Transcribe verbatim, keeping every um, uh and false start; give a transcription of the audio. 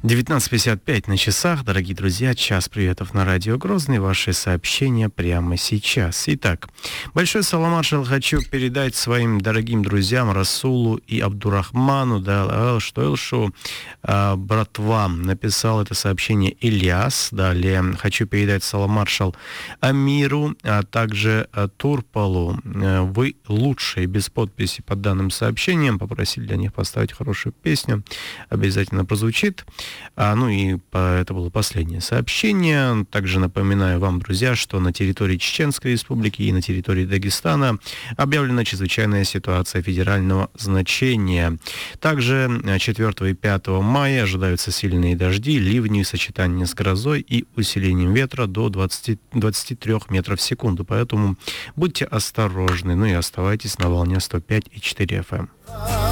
девятнадцать пятьдесят пять на часах. Дорогие друзья, час приветов на радио Грозный. Ваши сообщения прямо сейчас. Итак, большой салам маршал хочу передать своим дорогим друзьям Расулу и Абдурахману, да, что Элшу, а, братва. Написал это сообщение Ильяс. Далее хочу передать салам маршал Амиру, а также а, Турпалу. Вы лучшие, без подписи под данным сообщением. Попросили для них поставить хорошую песню. Обязательно прозвучит. А, ну и по, это было последнее сообщение. Также напоминаю вам, друзья, что на территории Чеченской Республики и на территории Дагестана объявлена чрезвычайная ситуация федерального значения. Также четвёртого и пятого мая ожидаются сильные дожди, ливни в сочетании с грозой и усилением ветра до двадцати, двадцати трёх метров в секунду. Поэтому будьте осторожны, ну и оставайтесь на волне сто пять и четыре эф эм.